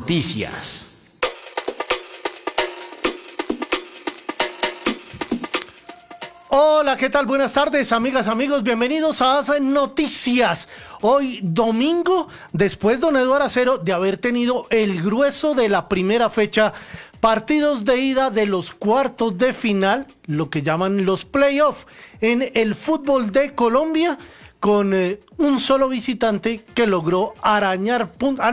Noticias. Hola, ¿qué tal? Buenas tardes, amigas, amigos, bienvenidos a AS Noticias. Hoy domingo, después, don Eduardo Acero, de haber tenido el grueso de la primera fecha, partidos de ida de los cuartos de final, lo que llaman los playoffs, en el fútbol de Colombia, con un solo visitante que logró arañar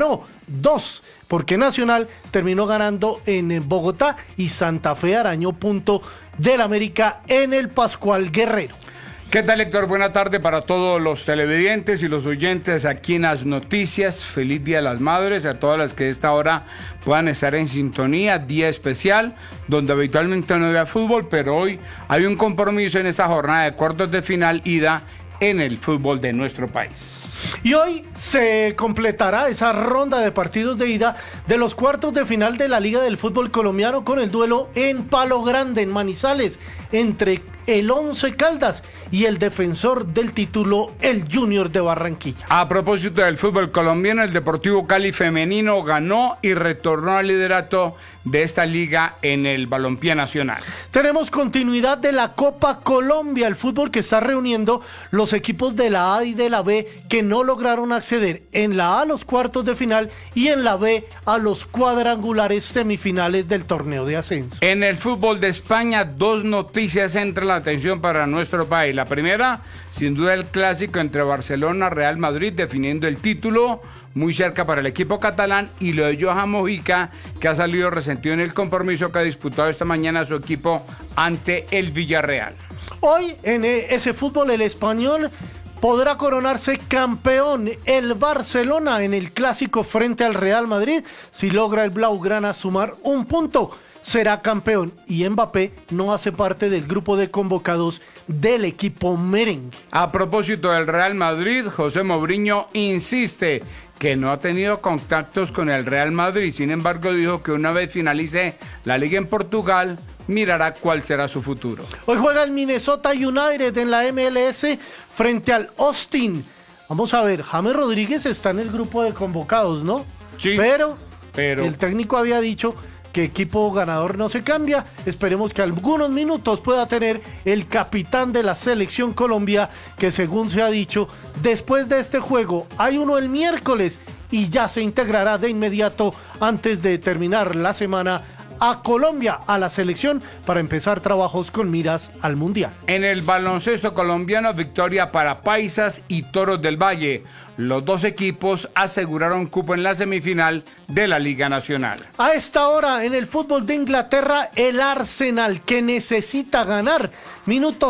dos, porque Nacional terminó ganando en Bogotá y Santa Fe arañó punto del América en el Pascual Guerrero. ¿Qué tal, Héctor? Buena tarde para todos los televidentes y los oyentes aquí en las noticias. Feliz Día de las Madres, a todas las que a esta hora puedan estar en sintonía. Día especial, donde habitualmente no había fútbol, pero hoy hay un compromiso en esta jornada de cuartos de final ida en el fútbol de nuestro país. Y hoy se completará esa ronda de partidos de ida de los cuartos de final de la Liga del Fútbol Colombiano con el duelo en Palo Grande, en Manizales, entre el Once Caldas y el defensor del título, el Junior de Barranquilla. A propósito del fútbol colombiano, el Deportivo Cali femenino ganó y retornó al liderato de esta liga en el balompié nacional. Tenemos continuidad de la Copa Colombia, el fútbol que está reuniendo los equipos de la A y de la B que no lograron acceder en la A a los cuartos de final y en la B a los cuadrangulares semifinales del torneo de ascenso. En el fútbol de España, dos noticias entran la atención para nuestro país. La primera, sin duda, el clásico entre Barcelona y Real Madrid definiendo el título, muy cerca para el equipo catalán, y lo de Johan Mojica, que ha salido resentido en el compromiso que ha disputado esta mañana su equipo ante el Villarreal. Hoy en ese fútbol el español podrá coronarse campeón. El Barcelona en el clásico frente al Real Madrid, si logra el Blaugrana sumar un punto, será campeón, y Mbappé no hace parte del grupo de convocados del equipo merengue. A propósito del Real Madrid, José Mourinho insiste que no ha tenido contactos con el Real Madrid. Sin embargo, dijo que una vez finalice la liga en Portugal, mirará cuál será su futuro. Hoy juega el Minnesota United en la MLS frente al Austin. Vamos a ver, James Rodríguez está en el grupo de convocados, ¿no? Sí, pero el técnico había dicho que equipo ganador no se cambia. Esperemos que algunos minutos pueda tener el capitán de la selección Colombia, que según se ha dicho, después de este juego hay uno el miércoles y ya se integrará de inmediato antes de terminar la semana a Colombia, a la selección, para empezar trabajos con miras al Mundial. En el baloncesto colombiano, victoria para Paisas y Toros del Valle. Los dos equipos aseguraron cupo en la semifinal de la Liga Nacional. A esta hora, en el fútbol de Inglaterra, el Arsenal, que necesita ganar, minuto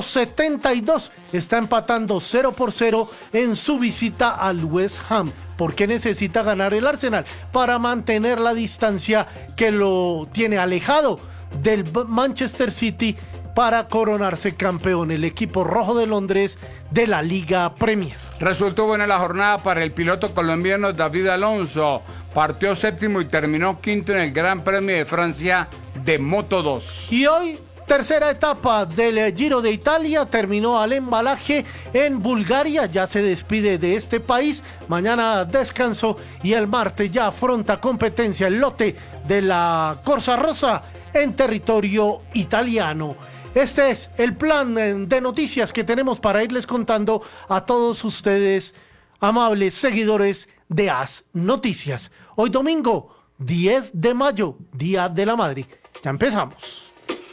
72, está empatando 0-0 en su visita al West Ham. ¿Por qué necesita ganar el Arsenal? Para mantener la distancia que lo tiene alejado del Manchester City para coronarse campeón, el equipo rojo de Londres de la Liga Premier. Resultó buena la jornada para el piloto colombiano David Alonso. Partió séptimo y terminó quinto en el Gran Premio de Francia de Moto 2. Y hoy, tercera etapa del Giro de Italia, terminó al embalaje en Bulgaria, ya se despide de este país, mañana descanso y el martes ya afronta competencia el lote de la Corsa Rosa en territorio italiano. Este es el plan de noticias que tenemos para irles contando a todos ustedes, amables seguidores de AS Noticias. Hoy domingo, 10 de mayo, Día de la Madre. Ya empezamos.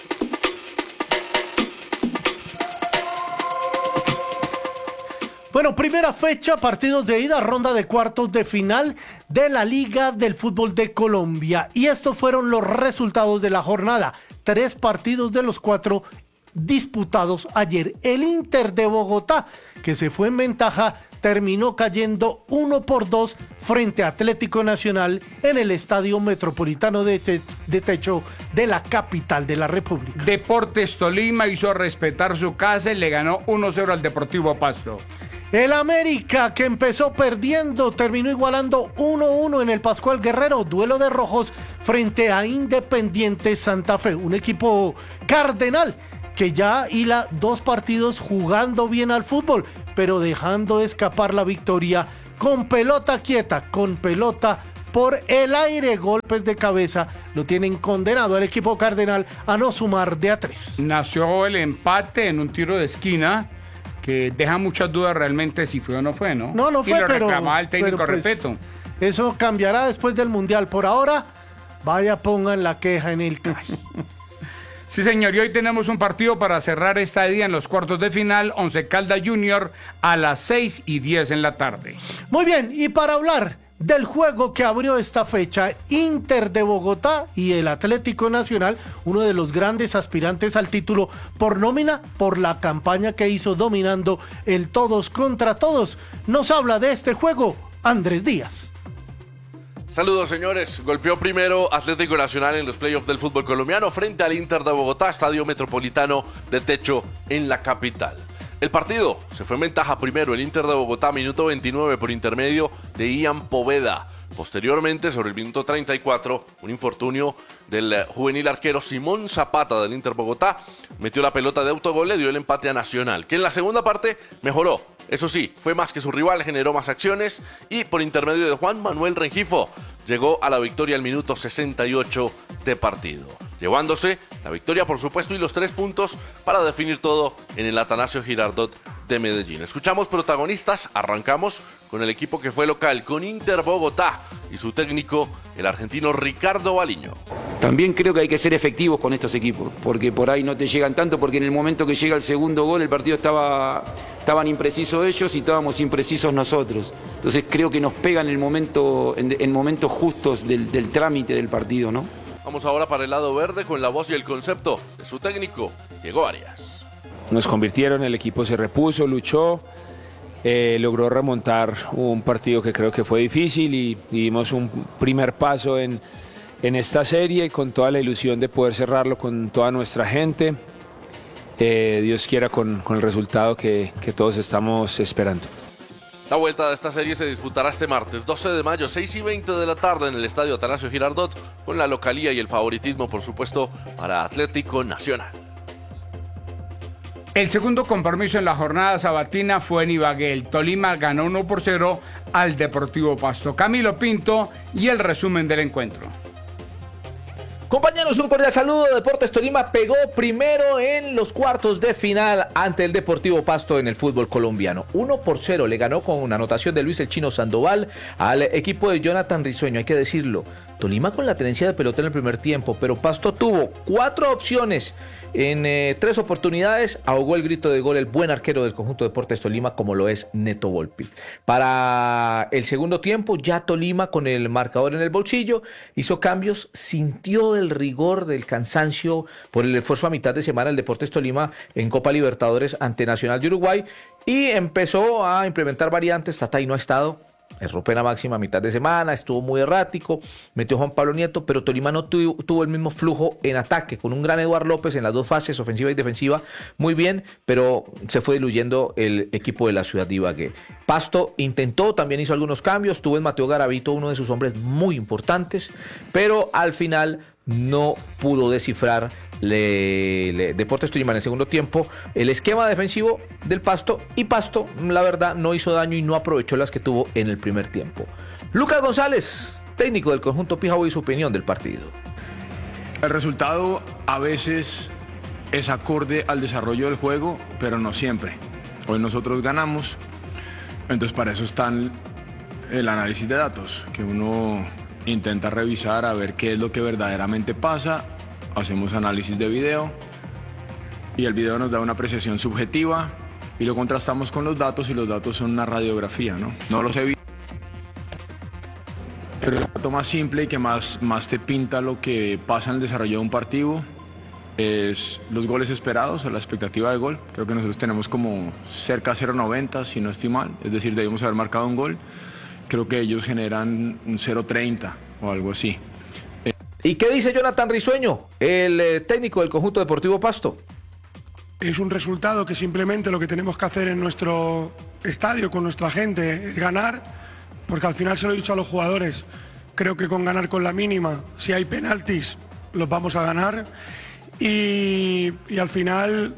Bueno, primera fecha, partidos de ida, ronda de cuartos de final de la Liga del Fútbol de Colombia. Y estos fueron los resultados de la jornada. 3 partidos de los 4 disputados ayer. El Inter de Bogotá, que se fue en ventaja, terminó cayendo 1-2 frente a Atlético Nacional en el Estadio Metropolitano de Techo de la capital de la República. Deportes Tolima hizo respetar su casa y le ganó 1-0 al Deportivo Pasto. El América, que empezó perdiendo, terminó igualando 1-1 en el Pascual Guerrero, duelo de rojos frente a Independiente Santa Fe, un equipo cardenal que ya hila 2 partidos jugando bien al fútbol, pero dejando escapar la victoria con pelota quieta, con pelota por el aire. Golpes de cabeza lo tienen condenado al equipo cardenal a no sumar de a 3. Nació el empate en un tiro de esquina que deja muchas dudas realmente si fue o no fue, ¿no? No fue, y lo pero reclamaba el técnico, pero, pues, respeto. Eso cambiará después del Mundial. Por ahora, vaya, pongan la queja en el CAI. Sí, señor, y hoy tenemos un partido para cerrar esta día en los cuartos de final, Once Caldas Junior a las 6:10 en la tarde. Muy bien, y para hablar del juego que abrió esta fecha, Inter de Bogotá y el Atlético Nacional, uno de los grandes aspirantes al título por nómina, por la campaña que hizo dominando el todos contra todos, nos habla de este juego Andrés Díaz. Saludos, señores. Golpeó primero Atlético Nacional en los playoffs del fútbol colombiano frente al Inter de Bogotá, estadio metropolitano de techo en la capital. El partido se fue en ventaja primero el Inter de Bogotá, minuto 29 por intermedio de Ian Poveda. Posteriormente, sobre el minuto 34, un infortunio del juvenil arquero Simón Zapata del Inter Bogotá metió la pelota de autogol, le dio el empate a Nacional, que en la segunda parte mejoró. Eso sí, fue más que su rival, generó más acciones y por intermedio de Juan Manuel Rengifo llegó a la victoria al minuto 68 de partido, llevándose la victoria por supuesto y los 3 puntos para definir todo en el Atanasio Girardot de Medellín. Escuchamos protagonistas, arrancamos con el equipo que fue local, con Inter Bogotá y su técnico, el argentino Ricardo Baliño. También creo que hay que ser efectivos con estos equipos, porque por ahí no te llegan tanto, porque en el momento que llega el segundo gol el partido estaban imprecisos ellos y estábamos imprecisos nosotros. Entonces creo que nos pegan en momentos justos del trámite del partido, ¿no? Vamos ahora para el lado verde con la voz y el concepto de su técnico, Diego Arias. Nos convirtieron, el equipo se repuso, luchó, logró remontar un partido que creo que fue difícil y dimos un primer paso en esta serie con toda la ilusión de poder cerrarlo con toda nuestra gente. Dios quiera con el resultado que todos estamos esperando. La vuelta de esta serie se disputará este martes 12 de mayo, 6:20 de la tarde en el estadio Atanasio Girardot, con la localía y el favoritismo, por supuesto, para Atlético Nacional. El segundo compromiso en la jornada sabatina fue en Ibagué. El Tolima ganó 1-0 al Deportivo Pasto. Camilo Pinto y el resumen del encuentro. Compañeros, un cordial saludo. Deportes Tolima pegó primero en los cuartos de final ante el Deportivo Pasto en el fútbol colombiano. 1-0 le ganó con una anotación de Luis el Chino Sandoval al equipo de Jonathan Risueño, hay que decirlo. Tolima con la tenencia de pelota en el primer tiempo, pero Pasto tuvo 4 opciones en 3 oportunidades. Ahogó el grito de gol el buen arquero del conjunto Deportes Tolima, como lo es Neto Volpi. Para el segundo tiempo, ya Tolima con el marcador en el bolsillo hizo cambios, sintió el rigor del cansancio por el esfuerzo a mitad de semana el Deportes Tolima en Copa Libertadores ante Nacional de Uruguay y empezó a implementar variantes. Tatay no ha estado. Erró pena máxima a mitad de semana, estuvo muy errático, metió Juan Pablo Nieto, pero Tolima no tuvo el mismo flujo en ataque, con un gran Eduard López en las 2 fases, ofensiva y defensiva, muy bien, pero se fue diluyendo el equipo de la ciudad de Ibagué. Pasto intentó, también hizo algunos cambios, tuvo en Mateo Garavito, uno de sus hombres muy importantes, pero al final no pudo descifrar Deportes Tolima en el segundo tiempo el esquema defensivo del Pasto, y Pasto la verdad no hizo daño y no aprovechó las que tuvo en el primer tiempo. Lucas González, técnico del conjunto Pijao, y su opinión del partido. El resultado a veces es acorde al desarrollo del juego, pero no siempre. Hoy nosotros ganamos, entonces para eso está el análisis de datos, que uno intenta revisar a ver qué es lo que verdaderamente pasa. Hacemos análisis de video y el video nos da una apreciación subjetiva y lo contrastamos con los datos, y los datos son una radiografía, ¿no? No los he visto, pero el dato más simple y que más te pinta lo que pasa en el desarrollo de un partido es los goles esperados, o la expectativa de gol. Creo que nosotros tenemos como cerca a 0.90, si no estoy mal, es decir, debemos haber marcado un gol. Creo que ellos generan un 0.30 o algo así. ¿Y qué dice Jonathan Risueño, el técnico del conjunto Deportivo Pasto? Es un resultado que simplemente lo que tenemos que hacer en nuestro estadio, con nuestra gente, es ganar, porque al final se lo he dicho a los jugadores, creo que con ganar con la mínima, si hay penaltis, los vamos a ganar, y al final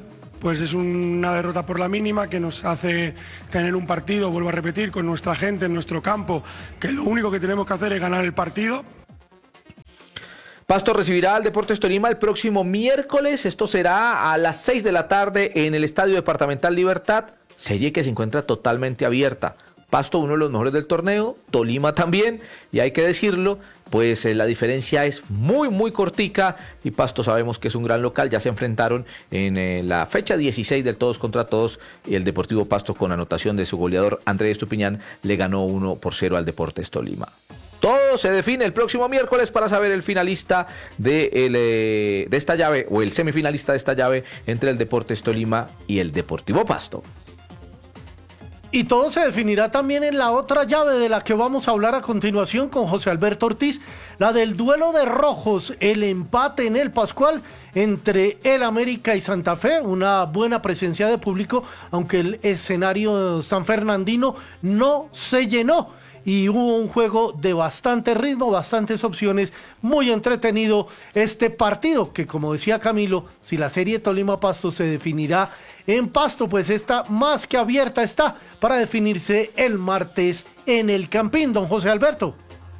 pues es una derrota por la mínima que nos hace tener un partido, vuelvo a repetir, con nuestra gente en nuestro campo, que lo único que tenemos que hacer es ganar el partido. Pasto recibirá al Deportes Tolima el próximo miércoles. Esto será a las 6 de la tarde en el Estadio Departamental Libertad, serie que se encuentra totalmente abierta. Pasto, uno de los mejores del torneo, Tolima también, y hay que decirlo, pues la diferencia es muy cortica, y Pasto sabemos que es un gran local. Ya se enfrentaron en la fecha 16 del todos contra todos, y el Deportivo Pasto, con anotación de su goleador Andrés Estupiñán, le ganó 1-0 al Deportes Tolima. Todo se define el próximo miércoles para saber el finalista de esta llave, o el semifinalista de esta llave, entre el Deportes Tolima y el Deportivo Pasto. Y todo se definirá también en la otra llave de la que vamos a hablar a continuación con José Alberto Ortiz, la del duelo de rojos, el empate en el Pascual entre el América y Santa Fe, una buena presencia de público, aunque el escenario sanfernandino no se llenó. Y hubo un juego de bastante ritmo, bastantes opciones, muy entretenido este partido, que como decía Camilo, si la serie Tolima-Pasto se definirá en Pasto, pues está más que abierta, está para definirse el martes en el Campín. Don José Alberto.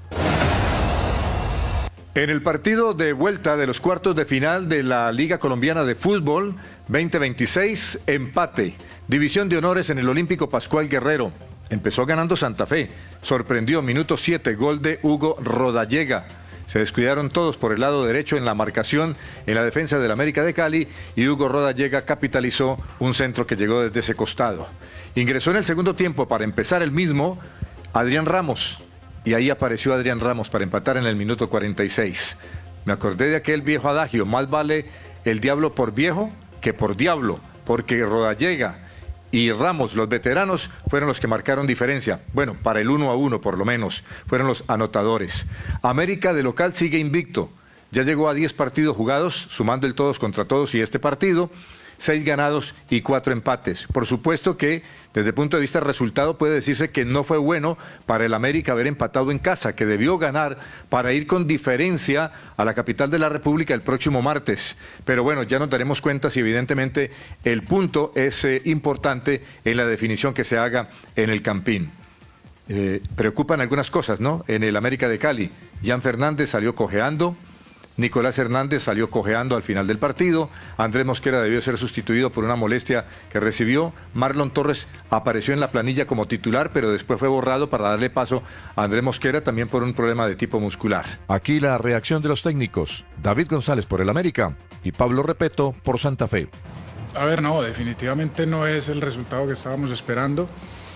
En el partido de vuelta de los cuartos de final de la Liga Colombiana de Fútbol 2026, empate. División de honores en el Olímpico Pascual Guerrero. Empezó ganando Santa Fe. Sorprendió, minuto 7, gol de Hugo Rodallega. Se descuidaron todos por el lado derecho en la marcación, en la defensa del América de Cali, y Hugo Rodallega capitalizó un centro que llegó desde ese costado. Ingresó en el segundo tiempo para empezar el mismo Adrián Ramos, y ahí apareció Adrián Ramos para empatar en el minuto 46. Me acordé de aquel viejo adagio: más vale el diablo por viejo que por diablo, porque Rodallega y Ramos, los veteranos, fueron los que marcaron diferencia. Bueno, para el 1-1 por lo menos, fueron los anotadores. América de local sigue invicto. Ya llegó a 10 partidos jugados, sumando el todos contra todos y este partido. 6 ganados y 4 empates. Por supuesto que desde el punto de vista del resultado puede decirse que no fue bueno para el América haber empatado en casa, que debió ganar para ir con diferencia a la capital de la República el próximo martes. Pero bueno, ya nos daremos cuenta si evidentemente el punto es importante en la definición que se haga en el Campín. Preocupan algunas cosas, ¿no? En el América de Cali, Jan Fernández salió cojeando. Nicolás Hernández salió cojeando al final del partido. Andrés Mosquera debió ser sustituido por una molestia que recibió. Marlon Torres apareció en la planilla como titular, pero después fue borrado para darle paso a Andrés Mosquera, también por un problema de tipo muscular. Aquí la reacción de los técnicos: David González por el América y Pablo Repeto por Santa Fe. A ver, no, definitivamente no es el resultado que estábamos esperando.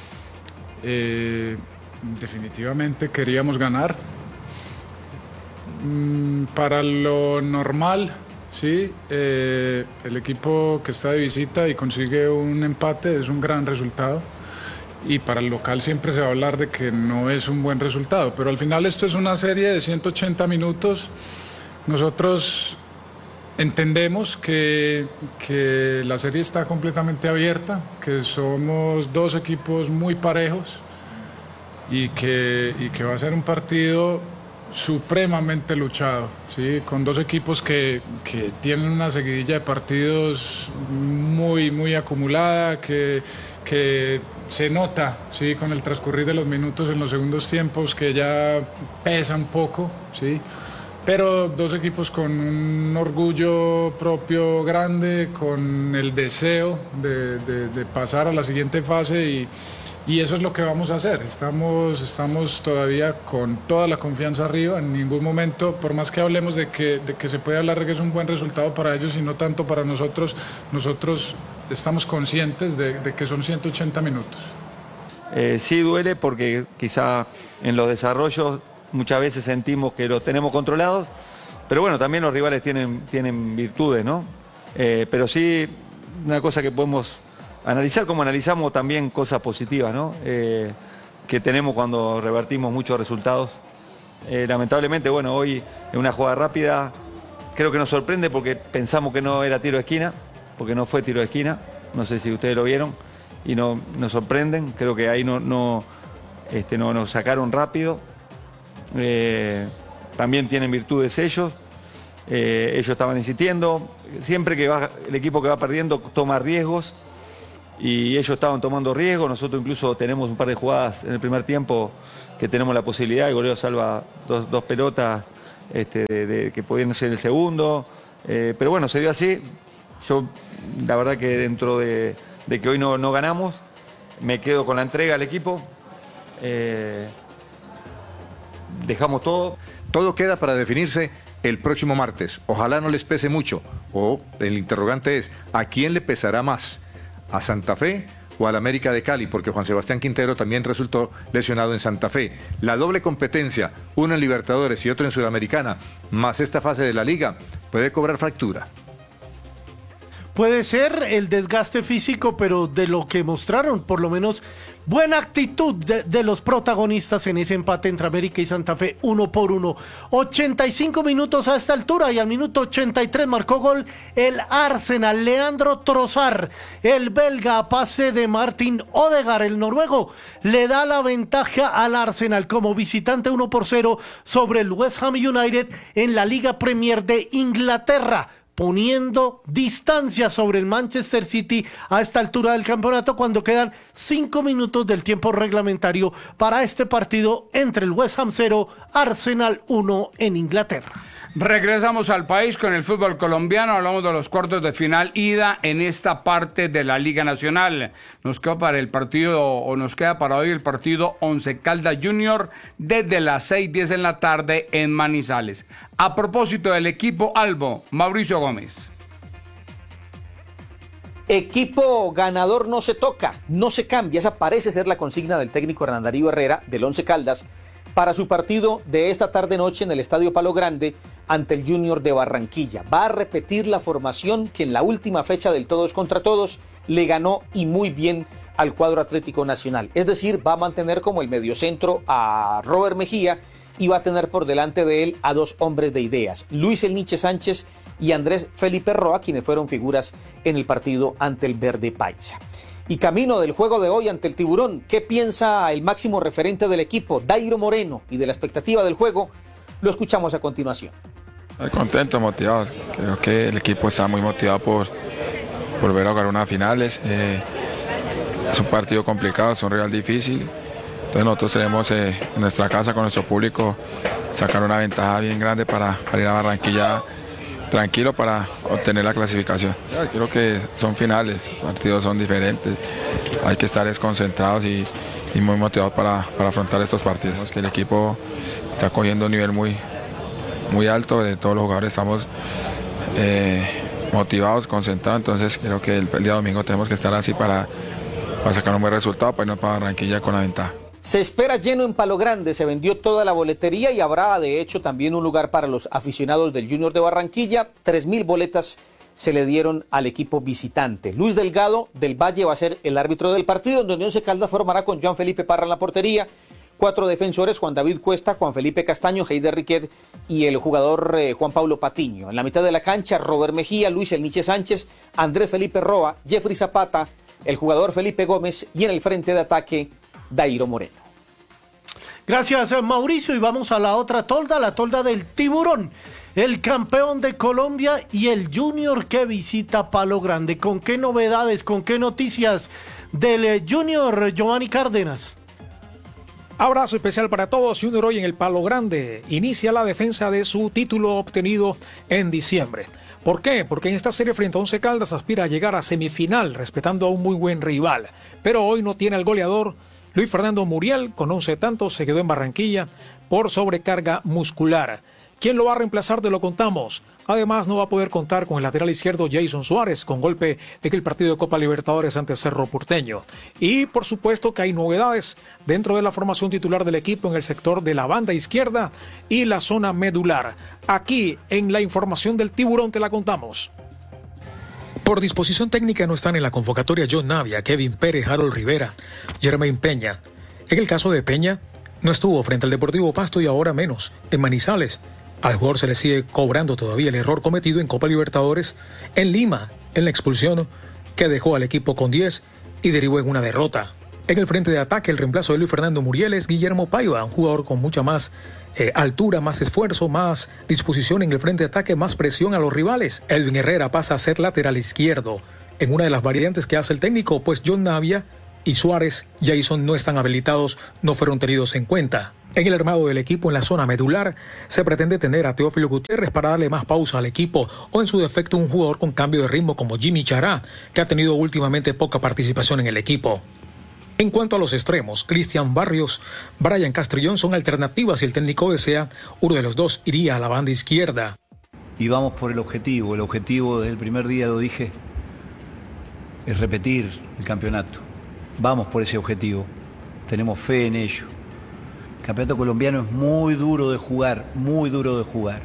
Definitivamente queríamos ganar. Para lo normal, sí, el equipo que está de visita y consigue un empate es un gran resultado, y para el local siempre se va a hablar de que no es un buen resultado, pero al final esto es una serie de 180 minutos. Nosotros entendemos que la serie está completamente abierta, que somos dos equipos muy parejos y que va a ser un partido supremamente luchado, ¿sí? Con dos equipos que tienen una seguidilla de partidos muy acumulada, que se nota, ¿sí? Con el transcurrir de los minutos en los segundos tiempos, que ya pesa un poco, ¿sí? Pero dos equipos con un orgullo propio grande, con el deseo de pasar a la siguiente fase, y eso es lo que vamos a hacer. Estamos todavía con toda la confianza arriba. En ningún momento, por más que hablemos de que se puede hablar de que es un buen resultado para ellos y no tanto para nosotros, nosotros estamos conscientes de que son 180 minutos. Sí duele, porque quizá en los desarrollos muchas veces sentimos que lo tenemos controlados, pero bueno, también los rivales tienen virtudes, ¿no? Pero sí, una cosa que podemos analizar, como analizamos también cosas positivas, ¿no? Que tenemos cuando revertimos muchos resultados. Lamentablemente, bueno, hoy en una jugada rápida creo que nos sorprende porque pensamos que no era tiro de esquina, porque no fue tiro de esquina. No sé si ustedes lo vieron y no nos sorprenden. Creo que ahí no nos sacaron rápido. También tienen virtudes ellos. ellos estaban insistiendo. Siempre que el equipo que va perdiendo toma riesgos y ellos estaban tomando riesgos. Nosotros incluso tenemos un par de jugadas en el primer tiempo que tenemos la posibilidad. El golero salva dos pelotas que podían ser el segundo. Pero bueno, se dio así. Yo, la verdad que dentro de que hoy no ganamos, me quedo con la entrega al equipo. Dejamos todo. Todo queda para definirse el próximo martes. Ojalá no les pese mucho. O el interrogante es, ¿a quién le pesará más? ¿A Santa Fe o al América de Cali? Porque Juan Sebastián Quintero también resultó lesionado en Santa Fe. La doble competencia, uno en Libertadores y otro en Sudamericana, más esta fase de la Liga, puede cobrar fractura. Puede ser el desgaste físico, pero de lo que mostraron, por lo menos, buena actitud de los protagonistas en ese empate entre América y Santa Fe, 1-1. 85 minutos a esta altura y al minuto 83 marcó gol el Arsenal. Leandro Trossard, el belga, a pase de Martin Odegaard, el noruego, le da la ventaja al Arsenal como visitante 1-0 sobre el West Ham United en la Liga Premier de Inglaterra, poniendo distancia sobre el Manchester City a esta altura del campeonato cuando quedan 5 minutos del tiempo reglamentario para este partido entre el West Ham 0, Arsenal 1 en Inglaterra. Regresamos al país con el fútbol colombiano. Hablamos de los cuartos de final ida en esta parte de la Liga Nacional. Nos queda para hoy el partido Once Caldas Junior desde las 6:10 en la tarde en Manizales. A propósito del equipo Albo, Mauricio Gómez. Equipo ganador no se toca, no se cambia. Esa parece ser la consigna del técnico Hernán Darío Herrera del Once Caldas para su partido de esta tarde-noche en el Estadio Palo Grande ante el Junior de Barranquilla. Va a repetir la formación que en la última fecha del todos contra todos le ganó y muy bien al cuadro Atlético Nacional. Es decir, va a mantener como el mediocentro a Robert Mejía y va a tener por delante de él a dos hombres de ideas, Luis El Niche Sánchez y Andrés Felipe Roa, quienes fueron figuras en el partido ante el Verde Paisa. Y camino del juego de hoy ante el Tiburón, ¿qué piensa el máximo referente del equipo, Dairo Moreno, y de la expectativa del juego? Lo escuchamos a continuación. Contento, motivado. Creo que el equipo está muy motivado por volver a jugar unas finales. Es un partido complicado, es un rival difícil. Entonces nosotros tenemos en nuestra casa con nuestro público sacar una ventaja bien grande para ir a Barranquilla tranquilo para obtener la clasificación. Creo que son finales, los partidos son diferentes, hay que estar desconcentrados y muy motivados para afrontar estos partidos. Que el equipo está cogiendo un nivel muy alto, de todos los jugadores estamos motivados, concentrados, entonces creo que el día domingo tenemos que estar así para sacar un buen resultado, para irnos para Barranquilla con la ventaja. Se espera lleno en Palo Grande, se vendió toda la boletería y habrá de hecho también un lugar para los aficionados del Junior de Barranquilla. 3.000 boletas se le dieron al equipo visitante. Luis Delgado del Valle va a ser el árbitro del partido, donde Once Caldas formará con Joan Felipe Parra en la portería, 4 defensores, Juan David Cuesta, Juan Felipe Castaño, Heider Riquet y el jugador Juan Pablo Patiño. En la mitad de la cancha, Robert Mejía, Luis El Niche Sánchez, Andrés Felipe Roa, Jeffrey Zapata, el jugador Felipe Gómez y en el frente de ataque, Dairo Moreno. Gracias, Mauricio, y vamos a la otra tolda, la tolda del Tiburón, el campeón de Colombia y el Junior que visita Palo Grande. ¿Con qué novedades, con qué noticias del Junior, Giovanni Cárdenas? Abrazo especial para todos. Junior hoy en el Palo Grande inicia la defensa de su título obtenido en diciembre. ¿Por qué? Porque en esta serie frente a Once Caldas aspira a llegar a semifinal, respetando a un muy buen rival. Pero hoy no tiene al goleador Luis Fernando Muriel, con 11 tantos, se quedó en Barranquilla por sobrecarga muscular. ¿Quién lo va a reemplazar? Te lo contamos. Además, no va a poder contar con el lateral izquierdo Jason Suárez, con golpe de aquel partido de Copa Libertadores ante Cerro Porteño. Y por supuesto que hay novedades dentro de la formación titular del equipo en el sector de la banda izquierda y la zona medular. Aquí, en la información del Tiburón, te la contamos. Por disposición técnica no están en la convocatoria John Navia, Kevin Pérez, Harold Rivera, Jermaine Peña. En el caso de Peña, no estuvo frente al Deportivo Pasto y ahora menos, en Manizales. Al jugador se le sigue cobrando todavía el error cometido en Copa Libertadores en Lima, en la expulsión que dejó al equipo con 10 y derivó en una derrota. En el frente de ataque, el reemplazo de Luis Fernando Muriel es Guillermo Paiva, un jugador con mucha más altura, más esfuerzo, más disposición en el frente de ataque, más presión a los rivales. Edwin Herrera pasa a ser lateral izquierdo. En una de las variantes que hace el técnico, pues John Navia y Suárez Jason no están habilitados, no fueron tenidos en cuenta. En el armado del equipo en la zona medular se pretende tener a Teófilo Gutiérrez para darle más pausa al equipo, o en su defecto un jugador con cambio de ritmo como Jimmy Chará, que ha tenido últimamente poca participación en el equipo. En cuanto a los extremos, Cristian Barrios, Brian Castrillón son alternativas. Si el técnico desea, uno de los dos iría a la banda izquierda. Y vamos por el objetivo. El objetivo desde el primer día, lo dije, es repetir el campeonato. Vamos por ese objetivo. Tenemos fe en ello. El campeonato colombiano es muy duro de jugar, muy duro de jugar.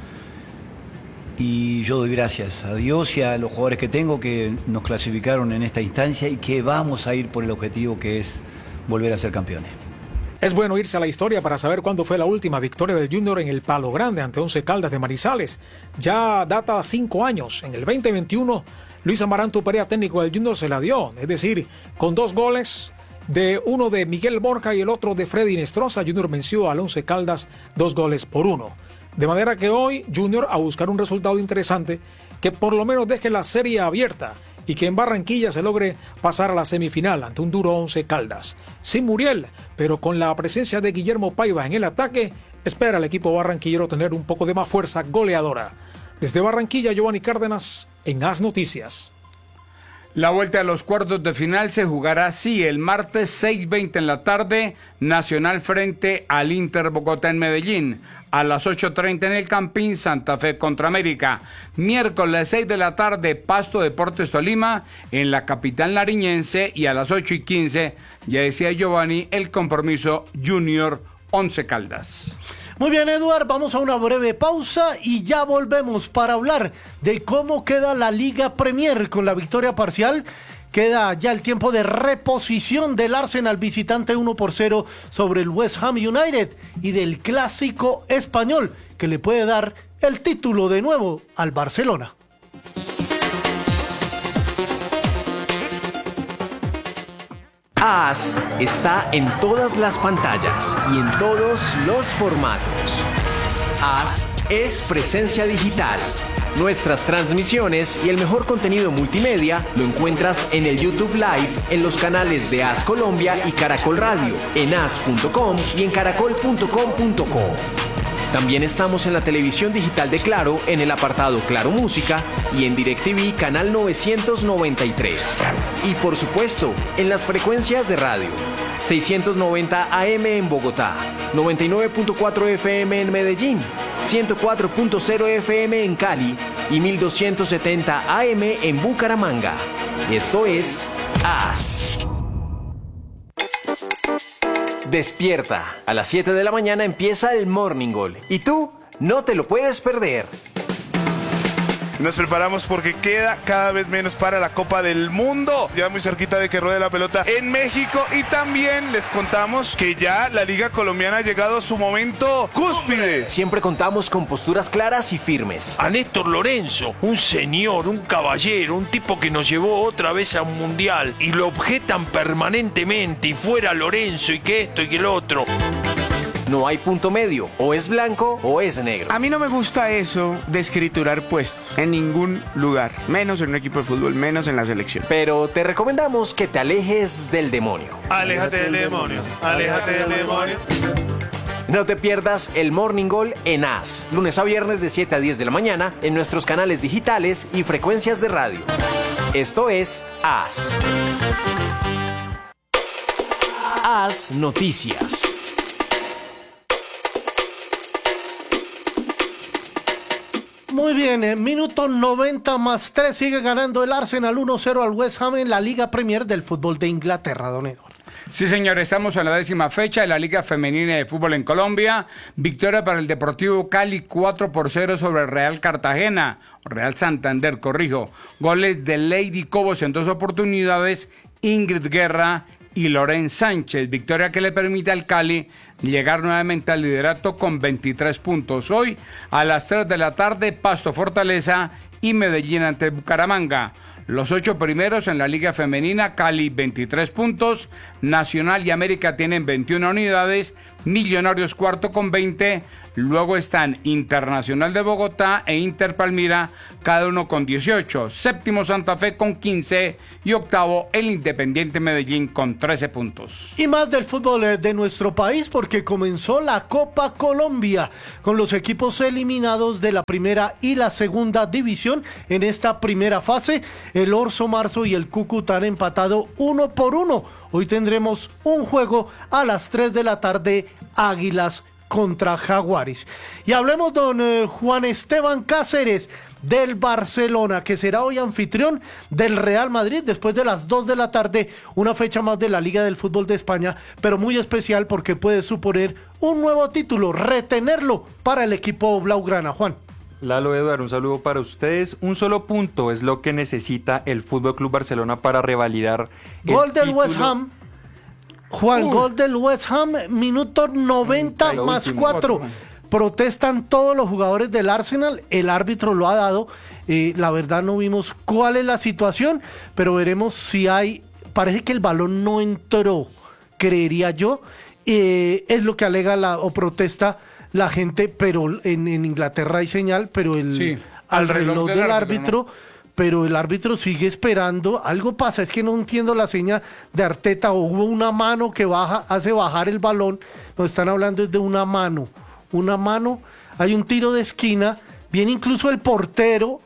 Y yo doy gracias a Dios y a los jugadores que tengo que nos clasificaron en esta instancia y que vamos a ir por el objetivo que es volver a ser campeones. Es bueno irse a la historia para saber cuándo fue la última victoria del Junior en el Palo Grande ante Once Caldas de Manizales. Ya data 5 años. En el 2021, Luis Amaranto Perea, técnico del Junior, se la dio. Es decir, con 2 goles, uno de Miguel Borja y el otro de Freddy Nestroza, Junior venció al Once Caldas 2-1. De manera que hoy Junior a buscar un resultado interesante que por lo menos deje la serie abierta y que en Barranquilla se logre pasar a la semifinal ante un duro Once Caldas. Sin Muriel, pero con la presencia de Guillermo Paiva en el ataque, espera el equipo barranquillero tener un poco de más fuerza goleadora. Desde Barranquilla, Giovanni Cárdenas, en AS Noticias. La vuelta a los cuartos de final se jugará así: el martes 6:20 en la tarde, Nacional frente al Inter Bogotá en Medellín. A las 8:30 en el Campín, Santa Fe contra América. Miércoles 6 de la tarde, Pasto Deportes Tolima en la capital nariñense. Y a las 8:15, ya decía Giovanni, el compromiso Junior Once Caldas. Muy bien, Eduard, vamos a una breve pausa y ya volvemos para hablar de cómo queda la Liga Premier con la victoria parcial. Queda ya el tiempo de reposición del Arsenal visitante 1-0 sobre el West Ham United y del clásico español que le puede dar el título de nuevo al Barcelona. AS está en todas las pantallas y en todos los formatos. AS es presencia digital. Nuestras transmisiones y el mejor contenido multimedia lo encuentras en el YouTube Live, en los canales de AS Colombia y Caracol Radio, en as.com y en caracol.com.co. También estamos en la televisión digital de Claro, en el apartado Claro Música y en DirecTV canal 993. Y por supuesto, en las frecuencias de radio. 690 AM en Bogotá, 99.4 FM en Medellín, 104.0 FM en Cali y 1270 AM en Bucaramanga. Esto es AS. Despierta. A las 7 de la mañana empieza el Morning Goal. Y tú no te lo puedes perder. Nos preparamos porque queda cada vez menos para la Copa del Mundo. Ya muy cerquita de que ruede la pelota en México. Y también les contamos que ya la Liga Colombiana ha llegado a su momento cúspide. Siempre contamos con posturas claras y firmes. A Néstor Lorenzo, un señor, un caballero, un tipo que nos llevó otra vez a un mundial. Y lo objetan permanentemente. Y fuera Lorenzo y que esto y que lo otro. No hay punto medio, o es blanco o es negro. A mí no me gusta eso de escriturar puestos en ningún lugar, menos en un equipo de fútbol, menos en la selección. Pero te recomendamos que te alejes del demonio. Aléjate del demonio, aléjate del demonio. No te pierdas el Morning Goal en AS, lunes a viernes de 7 a 10 de la mañana en nuestros canales digitales y frecuencias de radio. Esto es AS. AS Noticias. Muy bien, minuto 90 más 3, sigue ganando el Arsenal 1-0 al West Ham en la Liga Premier del fútbol de Inglaterra, don Eduardo. Sí, señor, estamos en la 10ª fecha de la Liga Femenina de Fútbol en Colombia. Victoria para el Deportivo Cali 4-0 sobre el Real Cartagena, Real Santander, corrijo. Goles de Lady Cobos en 2 oportunidades, Ingrid Guerra y Loren Sánchez. Victoria que le permite al Cali llegar nuevamente al liderato con 23 puntos. Hoy a las 3 de la tarde, Pasto Fortaleza y Medellín ante Bucaramanga. Los 8 primeros en la Liga Femenina, Cali 23 puntos, Nacional y América tienen 21 unidades, Millonarios cuarto con 20, luego están Internacional de Bogotá e Inter Palmira, cada uno con 18, séptimo Santa Fe con 15 y octavo el Independiente Medellín con 13 puntos. Y más del fútbol de nuestro país porque comenzó la Copa Colombia con los equipos eliminados de la primera y la segunda división en esta primera fase. El Orso Marzo y el Cúcuta han empatado 1-1. Hoy tendremos un juego a las 3 de la tarde, Águilas contra Jaguares. Y hablemos don Juan Esteban Cáceres del Barcelona, que será hoy anfitrión del Real Madrid después de las 2 de la tarde, una fecha más de la Liga del Fútbol de España, pero muy especial porque puede suponer un nuevo título, retenerlo para el equipo blaugrana. Juan. Lalo, Eduardo, un saludo para ustedes. Un solo punto es lo que necesita el Fútbol Club Barcelona para revalidar Gol del West Ham. Juan, gol del West Ham, minuto 90 más 4. Protestan todos los jugadores del Arsenal, el árbitro lo ha dado. La verdad no vimos cuál es la situación, pero veremos si hay... Parece que el balón no entró, creería yo. Es lo que alega o protesta la gente, pero en Inglaterra hay señal, pero al reloj del árbitro... ¿no? Pero el árbitro sigue esperando. Algo pasa, es que no entiendo la seña de Arteta. O hubo una mano que hace bajar el balón. Nos están hablando de una mano. Una mano, hay un tiro de esquina. Viene incluso el portero.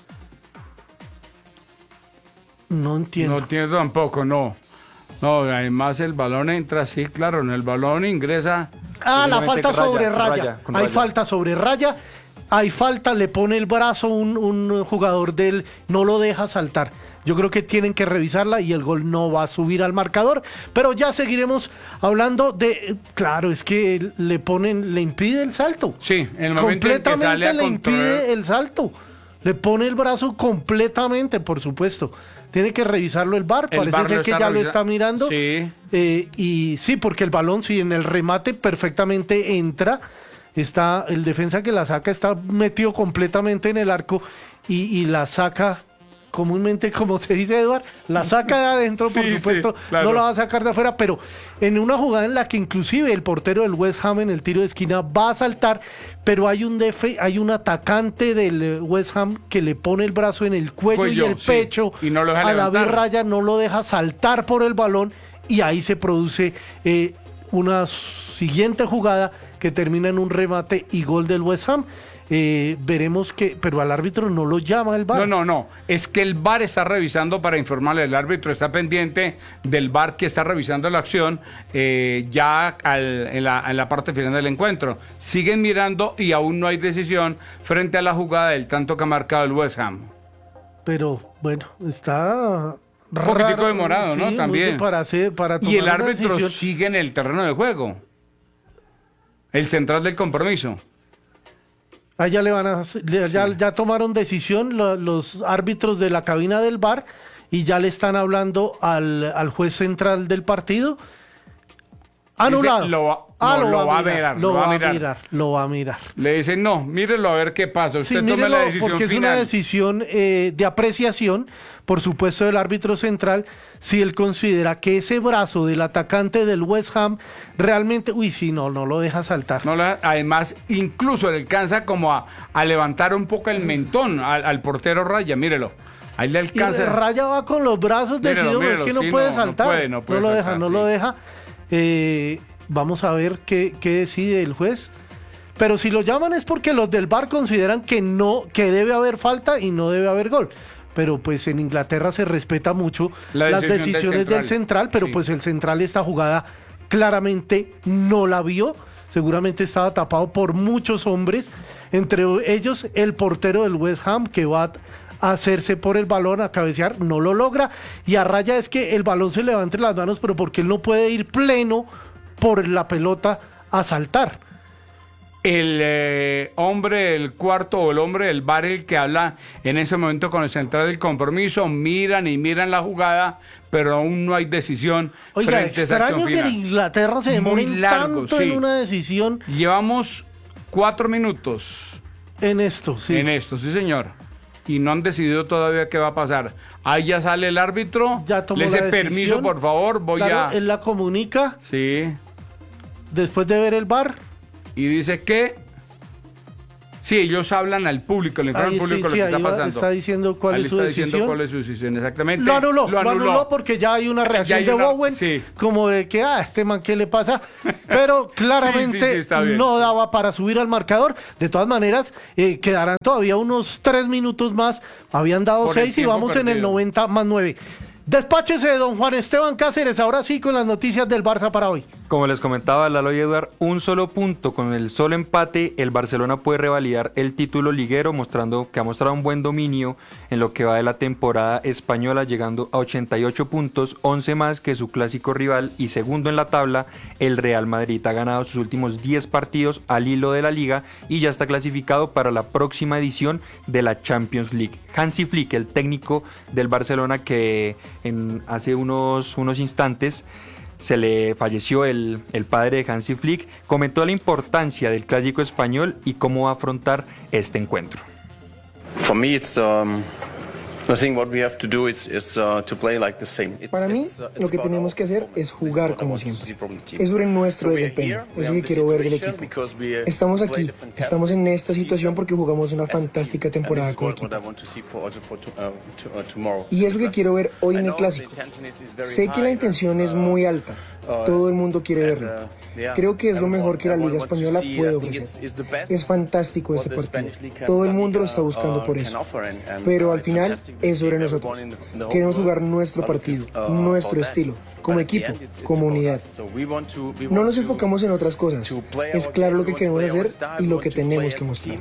No entiendo. No entiendo tampoco, no. No, además el balón entra, sí, claro, en el balón ingresa. La falta sobre raya. Hay falta sobre raya. Hay falta, le pone el brazo un jugador del, no lo deja saltar. Yo creo que tienen que revisarla y el gol no va a subir al marcador, pero ya seguiremos hablando de, claro, es que le impide el salto. Sí, en el momento en que sale a le impide el salto. Le pone el brazo completamente, por supuesto. Tiene que revisarlo el VAR, parece ser que ya lo está mirando. Sí. Y sí, porque el balón, si en el remate perfectamente entra. Está el defensa que la saca, está metido completamente en el arco y la saca comúnmente, como se dice, Eduardo, la saca de adentro, por supuesto, sí, claro. No la va a sacar de afuera, pero en una jugada en la que inclusive el portero del West Ham en el tiro de esquina va a saltar, pero hay un atacante del West Ham que le pone el brazo en el cuello y el pecho, y no lo deja a levantar. David Raya no lo deja saltar por el balón y ahí se produce una siguiente jugada que termina en un remate y gol del West Ham. Veremos pero al árbitro no lo llama el VAR. No, es que el VAR está revisando para informarle, el árbitro está pendiente del VAR que está revisando la acción en la parte final del encuentro. Siguen mirando y aún no hay decisión frente a la jugada del tanto que ha marcado el West Ham. Pero bueno, está... Un poquitico demorado, sí, ¿no? También. Para tomar y el árbitro decisión. sigue en el terreno de juego. El central del compromiso. Allá ya tomaron decisión los árbitros de la cabina del VAR y ya le están hablando al juez central del partido. Anulado. Lo va a mirar. Le dicen, no, mírelo a ver qué pasa. Usted tome la decisión porque final. Es una decisión de apreciación, por supuesto, del árbitro central, si él considera que ese brazo del atacante del West Ham realmente, no lo deja saltar. Además, incluso le alcanza como a levantar un poco el mentón al portero Raya, mírelo. Ahí le alcanza. Y Raya va con los brazos decididos, es que no puede saltar. No lo deja. Vamos a ver qué decide el juez. Pero si lo llaman es porque los del VAR consideran que debe haber falta y no debe haber gol. Pero pues en Inglaterra se respeta mucho las decisiones del central, pero sí. Pues el central esta jugada claramente no la vio. Seguramente estaba tapado por muchos hombres, entre ellos el portero del West Ham que va a hacerse por el balón, a cabecear, no lo logra, y a Raya es que el balón se levanta entre las manos, pero porque él no puede ir pleno por la pelota a saltar. El hombre del cuarto o el hombre del VAR, el que habla en ese momento con el central del compromiso, miran la jugada, pero aún no hay decisión. Oiga, extraño que en Inglaterra se demoren tanto en una decisión. Llevamos 4 minutos. En esto, sí. Sí, señor. y no han decidido todavía qué va a pasar. Ahí ya sale el árbitro, ya tomó le dice la decisión. permiso, por favor, Él la comunica. Sí. Después de ver el VAR. Y dice que... Sí, ellos hablan al público, le informan al público lo que está pasando. Está diciendo cuál es su decisión. Cuál es su decisión, exactamente. Lo anuló porque ya hay una reacción de Bowen, como de que, este man, ¿qué le pasa? Pero claramente no daba para subir al marcador. De todas maneras, quedarán todavía unos 3 minutos más. Habían dado 6 y vamos en el 90 más 9. Despáchese, don Juan Esteban Cáceres, ahora sí con las noticias del Barça para hoy. Como les comentaba Lalo y Eduard, un solo punto, con el solo empate, el Barcelona puede revalidar el título liguero, mostrando que ha mostrado un buen dominio en lo que va de la temporada española, llegando a 88 puntos, 11 más que su clásico rival y segundo en la tabla, el Real Madrid. Ha ganado sus últimos 10 partidos al hilo de la liga y ya está clasificado para la próxima edición de la Champions League. Hansi Flick, el técnico del Barcelona, que hace unos instantes se le falleció el padre de Hansi Flick, comentó la importancia del clásico español y cómo va a afrontar este encuentro. Para mí, lo que tenemos que hacer es jugar como siempre. Es sobre nuestro desempeño, es lo que quiero ver del equipo. Estamos aquí, estamos en esta situación porque jugamos una fantástica temporada como equipo. Y es lo que quiero ver hoy en el Clásico. Sé que la intención es muy alta, todo el mundo quiere verlo. Creo que es lo mejor que la Liga Española puede ofrecer. Es fantástico este partido, todo el mundo lo está buscando por eso. Pero al final es sobre nosotros. Queremos jugar nuestro partido, nuestro estilo, como equipo, como unidad. No nos enfocamos en otras cosas. Es claro lo que queremos hacer y lo que tenemos que mostrar.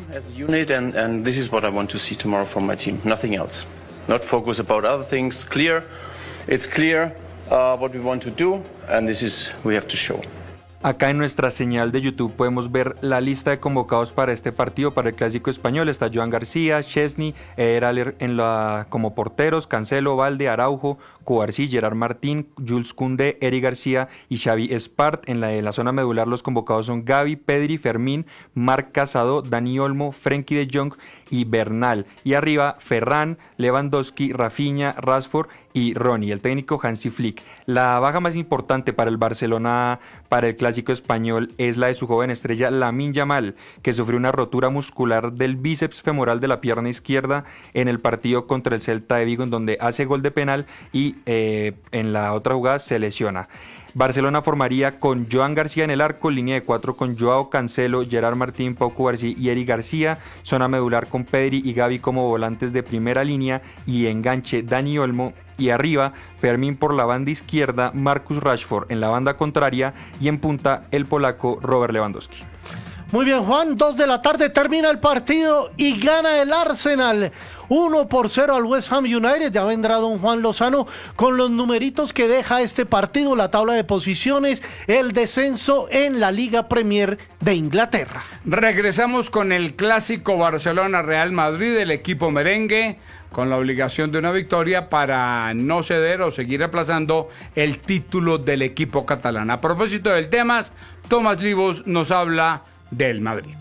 Not focus about other things. Clear. It's clear what we want to do, and this is we have to show. Acá en nuestra señal de YouTube podemos ver la lista de convocados para este partido, para el Clásico Español. Está Joan García, Chesney, Eder como porteros, Cancelo, Valde, Araujo, Cubarsí, Gerard Martín, Jules Koundé, Eric García y Xavi Espart. En la zona medular los convocados son Gavi, Pedri, Fermín, Marc Casado, Dani Olmo, Frenkie de Jong y Bernal. Y arriba Ferran, Lewandowski, Rafinha, Rashford y Ronnie, el técnico Hansi Flick. La baja más importante para el Barcelona para el Clásico Español es la de su joven estrella Lamine Yamal, que sufrió una rotura muscular del bíceps femoral de la pierna izquierda en el partido contra el Celta de Vigo, en donde hace gol de penal y en la otra jugada se lesiona. Barcelona formaría con Joan García en el arco, línea de 4 con Joao Cancelo, Gerard Martín, Pau Cubarsí y Eric García, zona medular con Pedri y Gavi como volantes de primera línea y enganche Dani Olmo, y arriba Fermín por la banda izquierda, Marcus Rashford en la banda contraria y en punta el polaco Robert Lewandowski. Muy bien, Juan, 2 de la tarde termina el partido y gana el Arsenal 1-0 al West Ham United. Ya vendrá don Juan Lozano con los numeritos que deja este partido, la tabla de posiciones, el descenso en la Liga Premier de Inglaterra. Regresamos con el clásico Barcelona-Real Madrid, el equipo merengue con la obligación de una victoria para no ceder o seguir aplazando el título del equipo catalán. A propósito del tema, Tomás Libos nos habla del Madrid.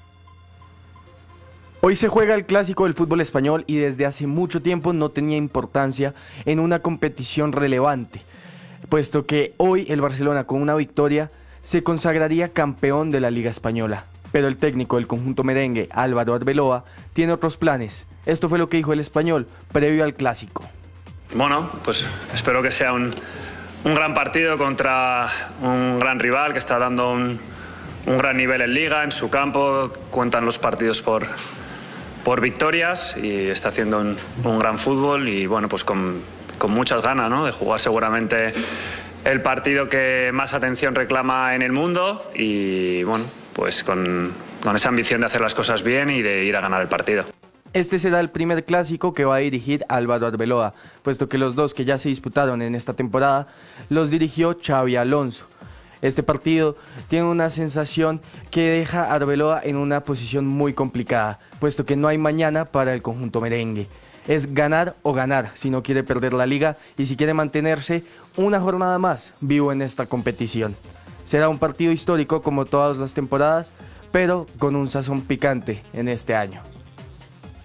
Hoy se juega el clásico del fútbol español y desde hace mucho tiempo no tenía importancia en una competición relevante, puesto que hoy el Barcelona con una victoria se consagraría campeón de la Liga Española. Pero el técnico del conjunto merengue, Álvaro Arbeloa, tiene otros planes. Esto fue lo que dijo el español previo al clásico. Bueno, pues espero que sea un gran partido contra un gran rival que está dando un gran nivel en Liga, en su campo. Cuentan los partidos por victorias y está haciendo un gran fútbol y bueno, pues con muchas ganas, ¿no?, de jugar seguramente el partido que más atención reclama en el mundo y bueno, pues con esa ambición de hacer las cosas bien y de ir a ganar el partido. Este será el primer clásico que va a dirigir Álvaro Arbeloa, puesto que los dos que ya se disputaron en esta temporada los dirigió Xabi Alonso. Este partido tiene una sensación que deja a Arbeloa en una posición muy complicada, puesto que no hay mañana para el conjunto merengue. Es ganar o ganar si no quiere perder la liga y si quiere mantenerse una jornada más vivo en esta competición. Será un partido histórico como todas las temporadas, pero con un sazón picante en este año.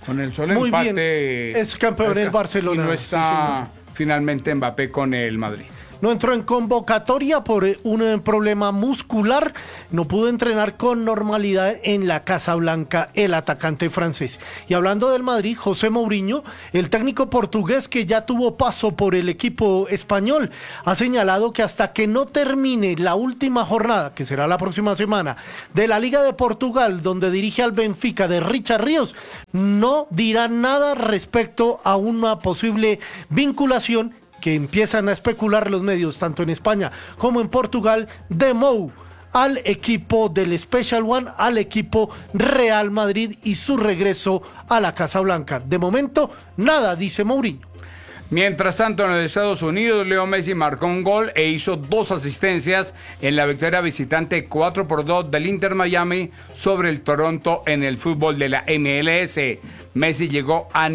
Con el solo Muy empate. bien. Es campeón el Barcelona. Y no está sí, finalmente Mbappé con el Madrid. No entró en convocatoria por un problema muscular. No pudo entrenar con normalidad en la Casa Blanca el atacante francés. Y hablando del Madrid, José Mourinho, el técnico portugués que ya tuvo paso por el equipo español, ha señalado que hasta que no termine la última jornada, que será la próxima semana, de la Liga de Portugal, donde dirige al Benfica de Richard Ríos, no dirá nada respecto a una posible vinculación que empiezan a especular los medios, tanto en España como en Portugal, de Mou al equipo del Special One, al equipo Real Madrid y su regreso a la Casa Blanca. De momento, nada, dice Mourinho. Mientras tanto, en los Estados Unidos, Leo Messi marcó un gol e hizo 2 asistencias en la victoria visitante 4-2 del Inter Miami sobre el Toronto en el fútbol de la MLS. Messi llegó a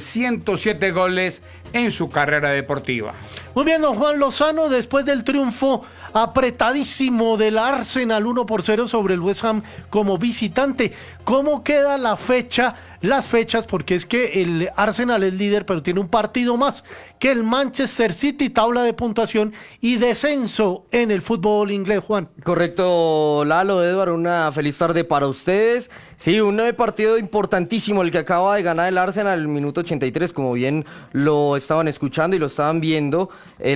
907 goles en su carrera deportiva. Muy bien, don Juan Lozano, después del triunfo apretadísimo del Arsenal 1-0 sobre el West Ham como visitante, ¿cómo queda la fecha? Las fechas, porque es que el Arsenal es líder, pero tiene un partido más que el Manchester City, tabla de puntuación y descenso en el fútbol inglés, Juan. Correcto, Lalo, Edward, una feliz tarde para ustedes. Sí, un partido importantísimo el que acaba de ganar el Arsenal el minuto 83, como bien lo estaban escuchando y lo estaban viendo.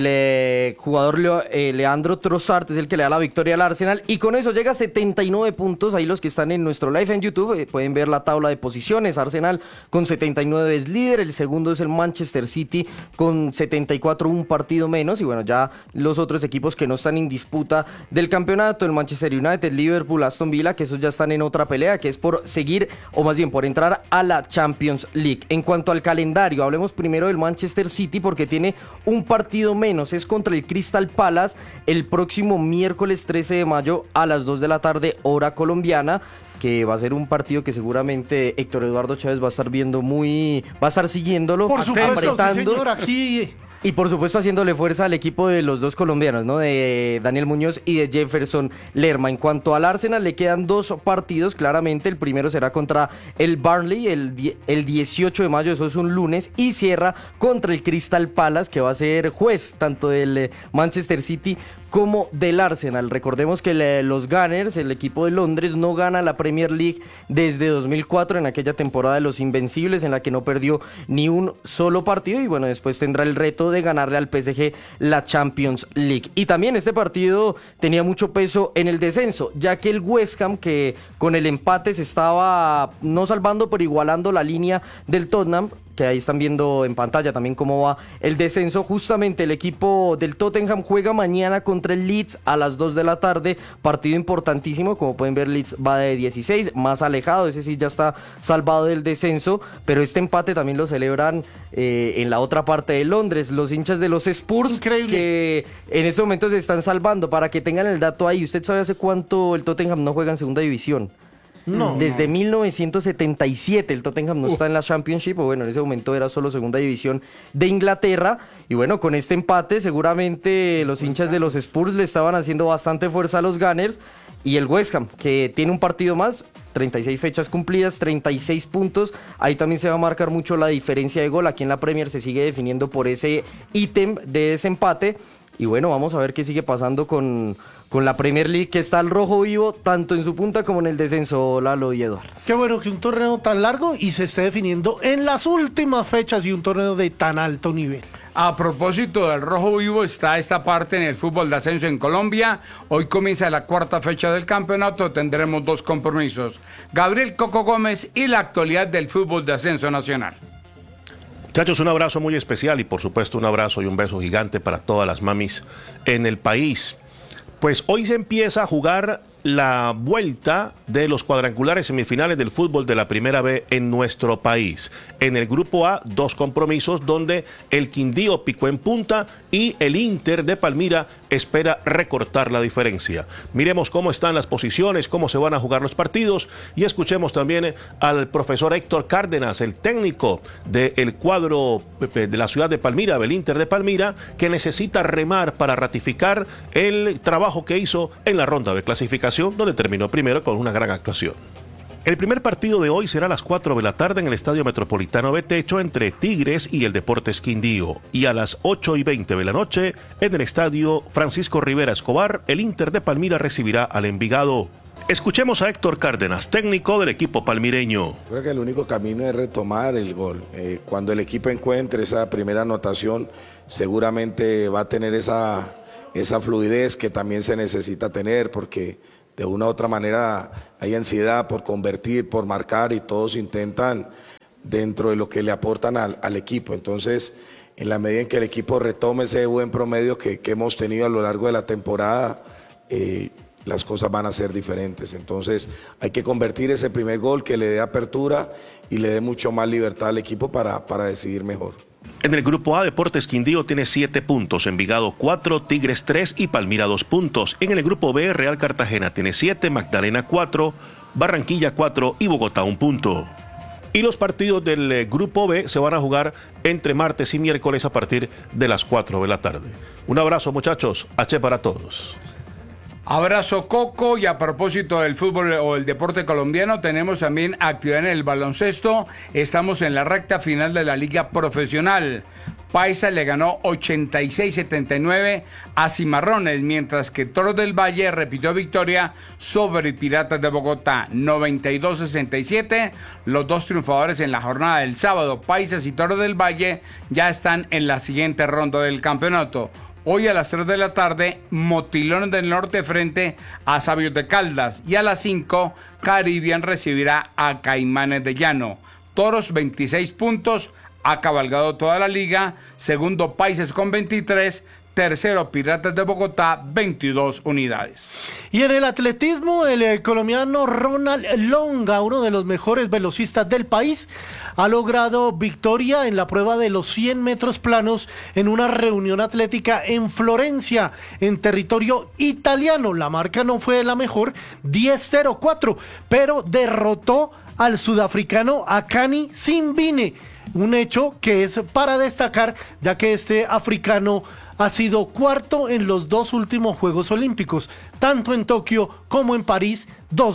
El jugador Leandro Trossard es el que le da la victoria al Arsenal y con eso llega a 79 puntos. Ahí los que están en nuestro live en YouTube pueden ver la tabla de posiciones. Arsenal con 79 es líder, el segundo es el Manchester City con 74, un partido menos, y bueno, ya los otros equipos que no están en disputa del campeonato, el Manchester United, Liverpool, Aston Villa, que esos ya están en otra pelea, que es por seguir, o más bien por entrar a la Champions League. En cuanto al calendario, hablemos primero del Manchester City porque tiene un partido menos, es contra el Crystal Palace el próximo miércoles 13 de mayo a las 2 de la tarde, hora colombiana, que va a ser un partido que seguramente Héctor Eduardo Chávez va a estar viendo va a estar siguiéndolo, por supuesto, apretando. sí, señor, aquí. Y por supuesto haciéndole fuerza al equipo de los dos colombianos, ¿no? De Daniel Muñoz y de Jefferson Lerma. En cuanto al Arsenal, le quedan 2 partidos, claramente. El primero será contra el Burnley el 18 de mayo, eso es un lunes, y cierra contra el Crystal Palace, que va a ser juez tanto del Manchester City como del Arsenal. Recordemos que los Gunners, el equipo de Londres, no gana la Premier League desde 2004, en aquella temporada de los Invencibles, en la que no perdió ni un solo partido, y bueno, después tendrá el reto de ganarle al PSG la Champions League. Y también este partido tenía mucho peso en el descenso, ya que el West Ham, que con el empate se estaba no salvando, pero igualando la línea del Tottenham, que ahí están viendo en pantalla también cómo va el descenso. Justamente el equipo del Tottenham juega mañana contra el Leeds a las 2 de la tarde, partido importantísimo, como pueden ver Leeds va de 16, más alejado, ese sí ya está salvado del descenso, pero este empate también lo celebran en la otra parte de Londres, los hinchas de los Spurs. Increíble. Que en este momento se están salvando, para que tengan el dato ahí. ¿Usted sabe hace cuánto el Tottenham no juega en segunda división? No. Desde 1977 el Tottenham no está en la Championship, o bueno, en ese momento era solo segunda división de Inglaterra, y bueno, con este empate seguramente los hinchas de los Spurs le estaban haciendo bastante fuerza a los Gunners, y el West Ham, que tiene un partido más, 36 fechas cumplidas, 36 puntos, ahí también se va a marcar mucho la diferencia de gol. Aquí en la Premier se sigue definiendo por ese ítem de desempate, y bueno, vamos a ver qué sigue pasando con la Premier League, que está al rojo vivo tanto en su punta como en el descenso, Lalo y Eduardo. Qué bueno que un torneo tan largo y se esté definiendo en las últimas fechas, y un torneo de tan alto nivel. A propósito del rojo vivo, está esta parte en el fútbol de ascenso en Colombia. Hoy comienza la 4ª fecha del campeonato, tendremos 2 compromisos. Gabriel Coco Gómez y la actualidad del fútbol de ascenso nacional. Muchachos, un abrazo muy especial y por supuesto un abrazo y un beso gigante para todas las mamis en el país. Pues hoy se empieza a jugar la vuelta de los cuadrangulares semifinales del fútbol de la Primera B en nuestro país. En el grupo A, 2 compromisos donde el Quindío picó en punta y el Inter de Palmira espera recortar la diferencia. Miremos cómo están las posiciones, cómo se van a jugar los partidos, y escuchemos también al profesor Héctor Cárdenas, el técnico del cuadro de la ciudad de Palmira, del Inter de Palmira, que necesita remar para ratificar el trabajo que hizo en la ronda de clasificación, donde terminó primero con una gran actuación. El primer partido de hoy será a las 4 de la tarde en el Estadio Metropolitano de Techo entre Tigres y el Deportes Quindío. Y a las 8:20 de la noche en el Estadio Francisco Rivera Escobar, el Inter de Palmira recibirá al Envigado. Escuchemos a Héctor Cárdenas, técnico del equipo palmireño. Creo que el único camino es retomar el gol. Cuando el equipo encuentre esa primera anotación, seguramente va a tener esa fluidez que también se necesita tener, porque de una u otra manera hay ansiedad por convertir, por marcar, y todos intentan dentro de lo que le aportan al equipo. Entonces, en la medida en que el equipo retome ese buen promedio que hemos tenido a lo largo de la temporada, las cosas van a ser diferentes. Entonces hay que convertir ese primer gol que le dé apertura y le dé mucho más libertad al equipo para decidir mejor. En el grupo A, Deportes Quindío tiene 7 puntos, Envigado 4, Tigres 3 y Palmira 2 puntos. En el grupo B, Real Cartagena tiene 7, Magdalena 4, Barranquilla 4 y Bogotá 1 punto. Y los partidos del grupo B se van a jugar entre martes y miércoles a partir de las 4 de la tarde. Un abrazo, muchachos. H para todos. Abrazo, Coco. Y a propósito del fútbol o el deporte colombiano, tenemos también actividad en el baloncesto. Estamos en la recta final de la liga profesional. Paisa le ganó 86-79 a Cimarrones, mientras que Toros del Valle repitió victoria sobre Piratas de Bogotá, 92-67. Los dos triunfadores en la jornada del sábado, Paisas y Toros del Valle, ya están en la siguiente ronda del campeonato. Hoy a las 3 de la tarde, Motilones del Norte frente a Sabios de Caldas. Y a las 5, Caribbean recibirá a Caimanes de Llano. Toros, 26 puntos, ha cabalgado toda la liga. Segundo, Paisas con 23. Tercero, Piratas de Bogotá, 22 unidades. Y en el atletismo, el colombiano Ronald Longa, uno de los mejores velocistas del país, ha logrado victoria en la prueba de los 100 metros planos en una reunión atlética en Florencia, en territorio italiano. La marca no fue la mejor, 10.04, pero derrotó al sudafricano Akani Simbine. Un hecho que es para destacar, ya que este africano ha sido cuarto en los 2 últimos Juegos Olímpicos, tanto en Tokio como en París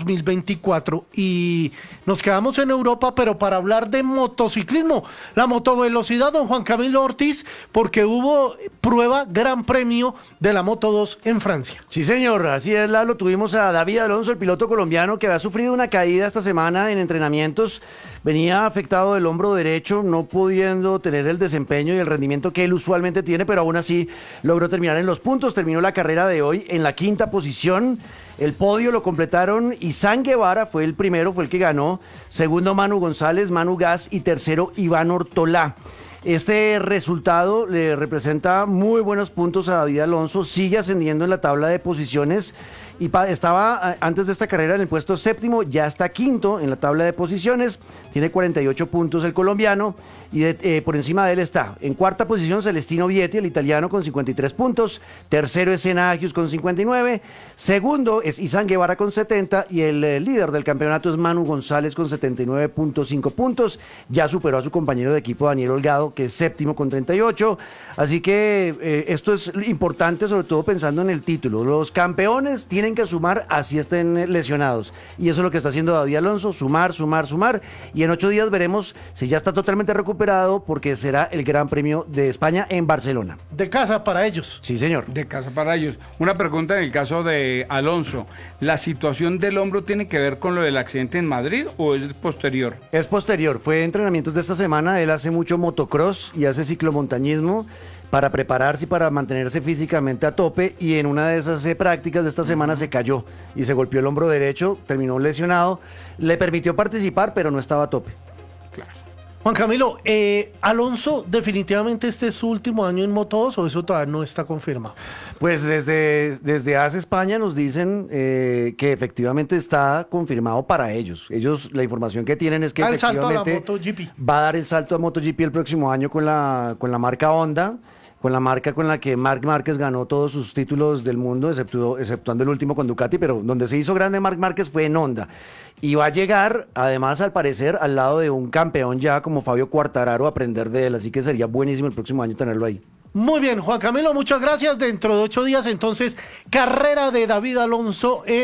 2024. Y nos quedamos en Europa, pero para hablar de motociclismo, la motovelocidad, don Juan Camilo Ortiz, porque hubo prueba Gran Premio de la Moto 2 en Francia. Sí, señor, así es, Lalo. Tuvimos a David Alonso, el piloto colombiano, que había sufrido una caída esta semana en entrenamientos. Venía afectado del hombro derecho, no pudiendo tener el desempeño y el rendimiento que él usualmente tiene, pero aún así logró terminar en los puntos. Terminó la carrera de hoy en la 5ª posición. El podio lo completaron Izan Guevara, fue el primero, fue el que ganó. Segundo, Manu González, Manu Gas, y tercero, Iván Ortolá. Este resultado le representa muy buenos puntos a David Alonso, sigue ascendiendo en la tabla de posiciones y estaba antes de esta carrera en el puesto 7º, ya está 5º en la tabla de posiciones, tiene 48 puntos el colombiano y por encima de él está en 4ª posición Celestino Vietti, el italiano, con 53 puntos, tercero es Sena Agius con 59, segundo es Izan Guevara con 70 y el líder del campeonato es Manu González con 79.5 puntos, ya superó a su compañero de equipo Daniel Holgado, que es 7º con 38, así que esto es importante, sobre todo pensando en el título. Los campeones tienen que sumar así estén lesionados, y eso es lo que está haciendo David Alonso, sumar, y en 8 días veremos si ya está totalmente recuperado, porque será el Gran Premio de España en Barcelona. De casa para ellos. Sí, señor. De casa para ellos. Una pregunta en el caso de Alonso, ¿la situación del hombro tiene que ver con lo del accidente en Madrid o es posterior? Es posterior, fue entrenamientos de esta semana, él hace mucho motocross y hace ciclomontañismo para prepararse y para mantenerse físicamente a tope, y en una de esas prácticas de esta semana se cayó y se golpeó el hombro derecho, terminó lesionado, le permitió participar pero no estaba a tope. Claro. Juan Camilo, Alonso, definitivamente este es su último año en Moto 2 o eso todavía no está confirmado. Pues desde AS España nos dicen que efectivamente está confirmado para ellos. Ellos, la información que tienen es que efectivamente va a dar el salto a MotoGP el próximo año con la marca Honda, con la marca con la que Marc Márquez ganó todos sus títulos del mundo, exceptuando el último con Ducati, pero donde se hizo grande Marc Márquez fue en Honda. Y va a llegar, además, al parecer, al lado de un campeón ya como Fabio Quartararo, a aprender de él, así que sería buenísimo el próximo año tenerlo ahí. Muy bien, Juan Camilo, muchas gracias. Dentro de 8 días, entonces, carrera de David Alonso en